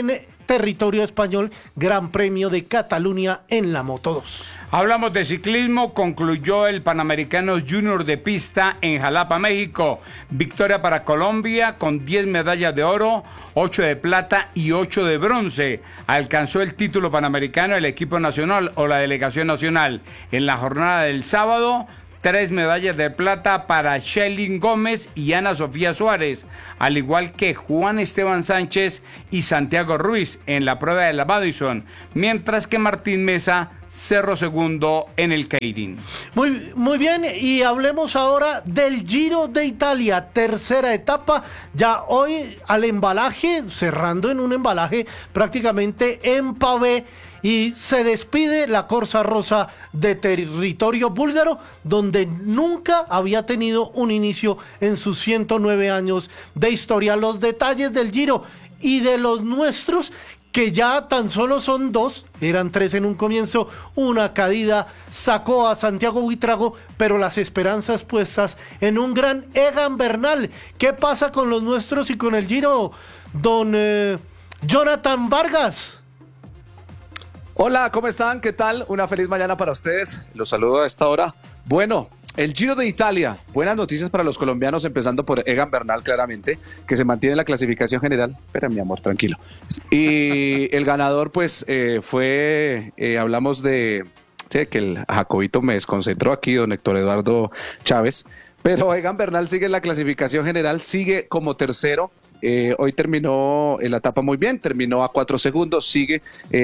territorio español, Gran Premio de Cataluña en la Moto 2. Hablamos de ciclismo, concluyó el Panamericano Junior de pista en Jalapa, México. Victoria para Colombia con 10 medallas de oro, 8 de plata y 8 de bronce. Alcanzó el título panamericano el equipo nacional o la delegación nacional. En la jornada del sábado, 3 medallas de plata para Shelly Gómez y Ana Sofía Suárez, al igual que Juan Esteban Sánchez y Santiago Ruiz en la prueba de la Madison, mientras que Martín Mesa cerró segundo en el Keirin. Muy bien, y hablemos ahora del Giro de Italia, tercera etapa, ya hoy al embalaje, cerrando en un embalaje prácticamente en pavé, y se despide la Corsa Rosa de territorio búlgaro, donde nunca había tenido un inicio en sus 109 años de historia. Los detalles del Giro y de los nuestros, que ya tan solo son 2, eran 3 en un comienzo, una caída sacó a Santiago Buitrago, pero las esperanzas puestas en un gran Egan Bernal. ¿Qué pasa con los nuestros y con el Giro, don Jonathan Vargas? Hola, ¿cómo están? ¿Qué tal? Una feliz mañana para ustedes. Los saludo a esta hora. Bueno, el Giro de Italia. Buenas noticias para los colombianos, empezando por Egan Bernal, claramente, que se mantiene en la clasificación general. Espera, mi amor, tranquilo. Y el ganador, pues, fue, hablamos de, sí, que el Jacobito me desconcentró aquí, don Héctor Eduardo Chávez. Pero Egan Bernal sigue en la clasificación general, sigue como tercero. Hoy terminó la etapa muy bien, terminó a 4 segundos, sigue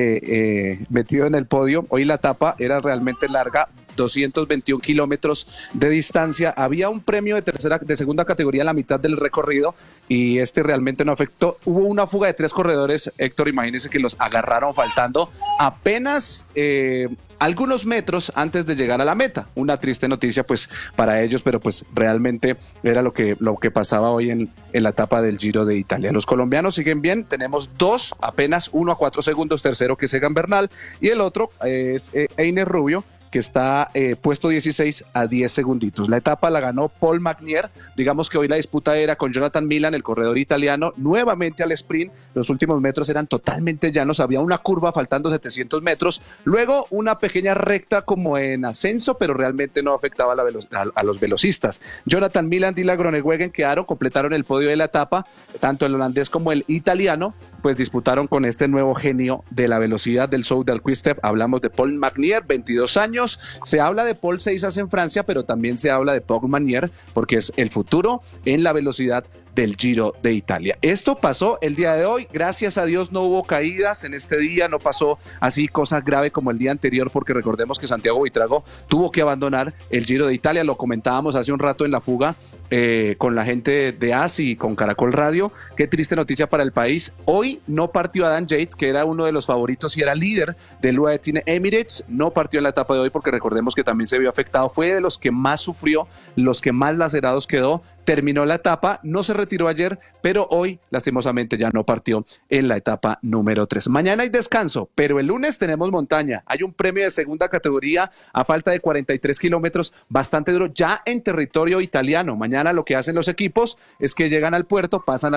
metido en el podio. Hoy la etapa era realmente larga, 221 kilómetros de distancia. Había un premio de segunda categoría en la mitad del recorrido y este realmente no afectó. Hubo una fuga de 3 corredores, Héctor, imagínense que los agarraron faltando apenas algunos metros antes de llegar a la meta. Una triste noticia pues para ellos, pero pues realmente era lo que pasaba hoy en la etapa del Giro de Italia. Los colombianos siguen bien, tenemos 2, apenas 1 a 4 segundos, tercero que es Egan Bernal y el otro es Einer Rubio, que está puesto 16 a 10 segunditos. La etapa la ganó Paul Magnier. Digamos que hoy la disputa era con Jonathan Milan, el corredor italiano, nuevamente al sprint. Los últimos metros eran totalmente llanos, había una curva faltando 700 metros, luego una pequeña recta como en ascenso, pero realmente no afectaba a los velocistas. Jonathan Milan, Dylan Groenewegen completaron el podio de la etapa, tanto el holandés como el italiano, pues disputaron con este nuevo genio de la velocidad del Soudal Quick-Step. Hablamos de Paul Magnier, 22 años. Se habla de Paul Seisas en Francia, pero también se habla de Paul Magnier, porque es el futuro en la velocidad del Giro de Italia. Esto pasó el día de hoy, gracias a Dios no hubo caídas en este día, no pasó así cosas graves como el día anterior, porque recordemos que Santiago Buitrago tuvo que abandonar el Giro de Italia, lo comentábamos hace un rato en la fuga con la gente de ASI y con Caracol Radio. Qué triste noticia para el país. Hoy no partió Adam Yates, que era uno de los favoritos y era líder del UAE Team Emirates, no partió en la etapa de hoy porque recordemos que también se vio afectado, fue de los que más sufrió, los que más lacerados quedó. Terminó la etapa, no se retiró ayer, pero hoy lastimosamente ya no partió en la etapa número 3. Mañana hay descanso, pero el lunes tenemos montaña. Hay un premio de segunda categoría a falta de 43 kilómetros, bastante duro, ya en territorio italiano. Mañana lo que hacen los equipos es que llegan al puerto, pasan a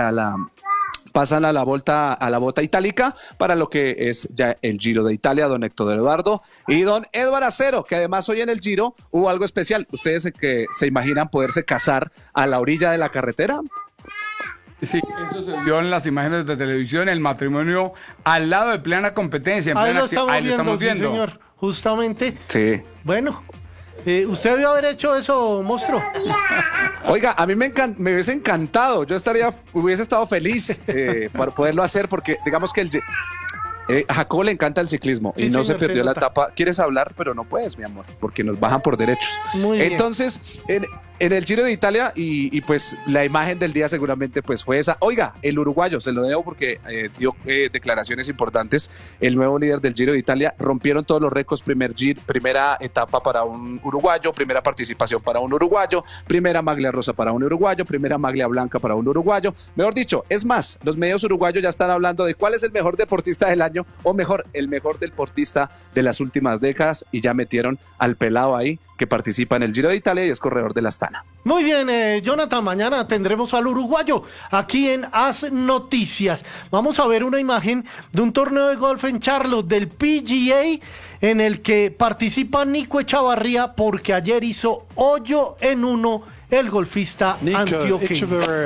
la bota itálica para lo que es ya el Giro de Italia, don Héctor Eduardo y don Eduardo Acero, que además hoy en el Giro hubo algo especial. ¿Ustedes que se imaginan poderse casar a la orilla de la carretera? Sí, eso se vio en las imágenes de televisión, el matrimonio al lado de plena competencia. Ahí lo estamos viendo, sí, señor, justamente. Sí. Bueno, ¿usted debió haber hecho eso, monstruo? Oiga, a mí me hubiese encantado, hubiese estado feliz por poderlo hacer, porque digamos que a Jacobo le encanta el ciclismo, sí, y no señor, se perdió la etapa. Quieres hablar, pero no puedes, mi amor, porque nos bajan por derechos. Muy bien. Entonces, en el Giro de Italia, y pues la imagen del día seguramente pues fue esa. Oiga, el uruguayo, se lo debo porque dio declaraciones importantes. El nuevo líder del Giro de Italia, rompieron todos los récords, primera etapa para un uruguayo, primera participación para un uruguayo, primera maglia rosa para un uruguayo, primera maglia blanca para un uruguayo. Mejor dicho, es más, los medios uruguayos ya están hablando de cuál es el mejor deportista del año, o mejor, el mejor deportista de las últimas décadas, y ya metieron al pelado ahí que participa en el Giro de Italia y es corredor de la Astana. Muy bien, Jonathan, mañana tendremos al uruguayo aquí en As Noticias. Vamos a ver una imagen de un torneo de golf en Charlotte del PGA en el que participa Nico Echavarría porque ayer hizo hoyo en 1 el golfista antioqueño.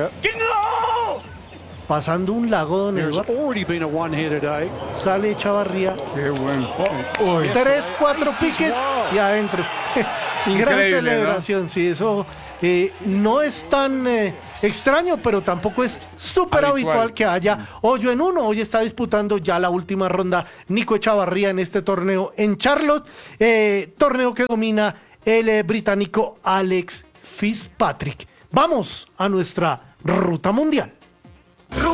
Pasando un lago, don Eduardo. Sale Echavarría. Qué bueno. 3-4 piques y adentro. Gran celebración, ¿no? Sí, eso no es tan extraño, pero tampoco es súper habitual que haya hoyo en 1. Hoy está disputando ya la última ronda Nico Echavarría en este torneo en Charlotte, torneo que domina el británico Alex Fitzpatrick. Vamos a nuestra ruta mundial.